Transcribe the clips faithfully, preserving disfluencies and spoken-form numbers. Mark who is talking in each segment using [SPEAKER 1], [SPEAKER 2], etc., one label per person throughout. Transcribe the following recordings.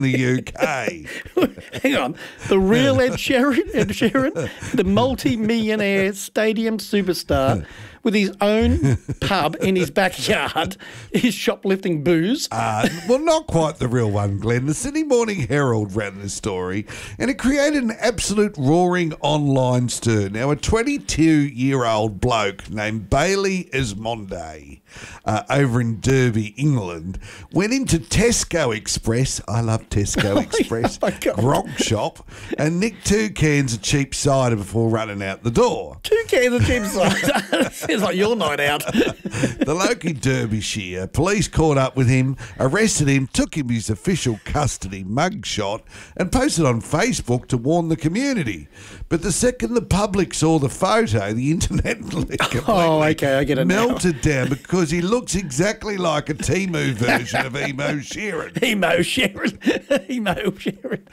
[SPEAKER 1] the U K.
[SPEAKER 2] Hang on. The real Ed Sheeran, Ed Sheeran, the multi-millionaire stadium superstar with his own pub in his backyard, is shoplifting booze.
[SPEAKER 1] Uh, well, not quite the real one, Glenn. The Sydney Morning Herald ran this story, and it created an absolute roaring online stir. Now, a twenty-two-year-old bloke named Bailey Esmonde uh, over in Derby, England, went into Tesco Express. I love Tesco Express.
[SPEAKER 2] Oh, my God.
[SPEAKER 1] Grog shop, and nicked two cans of cheap cider before running out the door.
[SPEAKER 2] Two cans of chips. Sounds like your night out.
[SPEAKER 1] The bloke in Derbyshire, police caught up with him, arrested him, took him his official custody mugshot and posted on Facebook to warn the community. But the second the public saw the photo, the internet completely
[SPEAKER 2] Oh, okay, I get it now.
[SPEAKER 1] melted down because he looks exactly like a Temu version of Emo Sheeran.
[SPEAKER 2] Emo Sheeran. Emo Sheeran.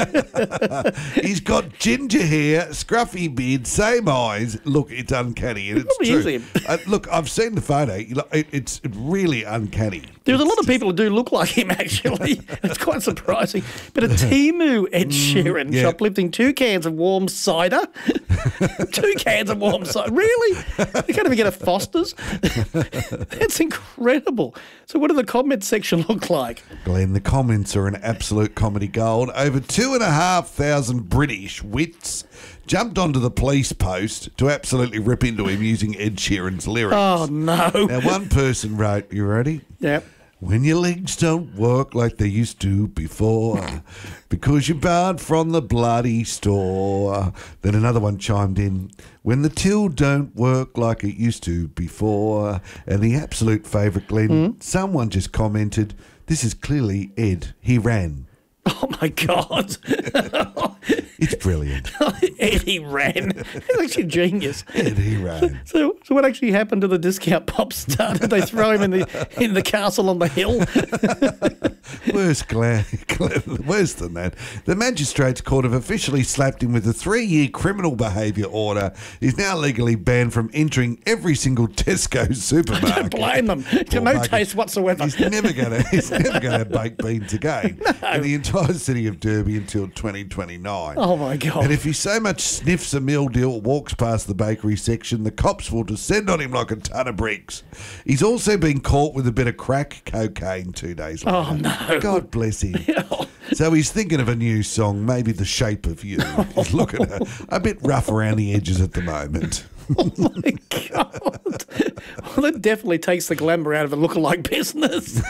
[SPEAKER 1] He's got ginger hair, scruffy beard, same eyes. Look, it's uncanny, and it's
[SPEAKER 2] probably
[SPEAKER 1] true.
[SPEAKER 2] is him.
[SPEAKER 1] Uh, look, I've seen the photo. You know, it, it's really uncanny.
[SPEAKER 2] There's a
[SPEAKER 1] It's
[SPEAKER 2] lot of
[SPEAKER 1] just-
[SPEAKER 2] people who do look like him, actually. It's quite surprising. But a Temu Ed Sheeran
[SPEAKER 1] yeah.
[SPEAKER 2] shoplifting two cans of warm cider? Two cans of warm cider? Really? You can't even get a Foster's? That's incredible. So what did the comment section look like?
[SPEAKER 1] Glenn, the comments are an absolute comedy gold. Over two and a half thousand British wits jumped onto the police post to absolutely rip into him using Ed Sheeran's lyrics.
[SPEAKER 2] Oh, no.
[SPEAKER 1] Now, one person wrote, you ready?
[SPEAKER 2] Yep.
[SPEAKER 1] When your legs don't work like they used to before, because you're barred from the bloody store. Then another one chimed in, when the till don't work like it used to before. And the absolute favourite, Glenn,
[SPEAKER 2] Mm.
[SPEAKER 1] someone just commented, this is clearly Ed. He ran.
[SPEAKER 2] Oh, my God.
[SPEAKER 1] It's brilliant.
[SPEAKER 2] Eddie ran. He's actually genius.
[SPEAKER 1] Ed, he ran.
[SPEAKER 2] So, so what actually happened to the discount pop star? Did they throw him in the in the castle on the hill?
[SPEAKER 1] Worse, Glenn, Glenn, worse than that. The Magistrates Court have officially slapped him with a three-year criminal behaviour order. He's now legally banned from entering every single Tesco supermarket.
[SPEAKER 2] Don't blame them.
[SPEAKER 1] Poor
[SPEAKER 2] No
[SPEAKER 1] bugger.
[SPEAKER 2] taste whatsoever.
[SPEAKER 1] He's never going to. He's never going to have baked beans again in the entire city of Derby until twenty twenty-nine.
[SPEAKER 2] Oh, my God.
[SPEAKER 1] And if he so much sniffs a meal deal or walks past the bakery section, the cops will descend on him like a ton of bricks. He's also been caught with a bit of crack cocaine two days later.
[SPEAKER 2] Oh, no.
[SPEAKER 1] God bless him. So he's thinking of a new song, maybe The Shape of You. He's looking a, a bit rough around the edges at the moment.
[SPEAKER 2] Oh, my God. Well, that definitely takes the glamour out of a lookalike business.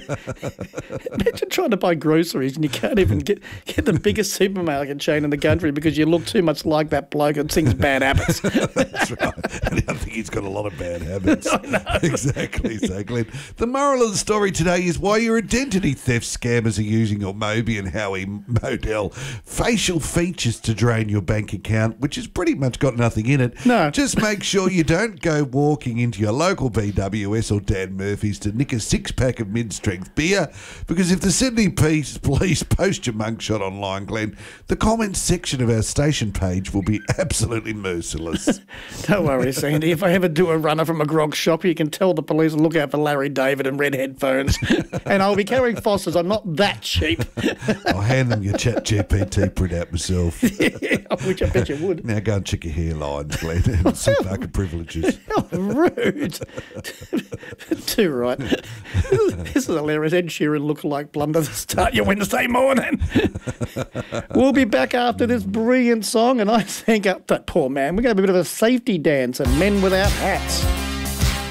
[SPEAKER 2] Imagine trying to buy groceries and you can't even get, get the biggest supermarket chain in the country because you look too much like that bloke and sings Bad Habits.
[SPEAKER 1] That's right. And I think he's got a lot of bad habits.
[SPEAKER 2] I know.
[SPEAKER 1] Exactly so, Glenn. The moral of the story today is why your identity theft scammers are using your Moby and Howie model facial features to drain your bank account, which has pretty much got nothing in it.
[SPEAKER 2] No.
[SPEAKER 1] Just make sure you don't go walking into your local B W S or Dan Murphy's to nick a six-pack of mid-strength beer, because if the Sydney Police police post your mugshot online, Glenn, the comments section of our station page will be absolutely merciless.
[SPEAKER 2] Don't worry, Sandy. If I ever do a runner from a grog shop, you can tell the police to look out for Larry David and red headphones. And I'll be carrying Foster's. I'm not that cheap.
[SPEAKER 1] I'll hand them your chat G P T printout myself.
[SPEAKER 2] Which I bet you would.
[SPEAKER 1] Now go and check your hairlines, Glenn, and supermarket privileges.
[SPEAKER 2] How rude. Too right. This is hilarious. Ed Sheeran lookalike blunder to start your Wednesday morning. We'll be back after this brilliant song, and I think up that poor man, we're going to have a bit of a safety dance and Men Without Hats.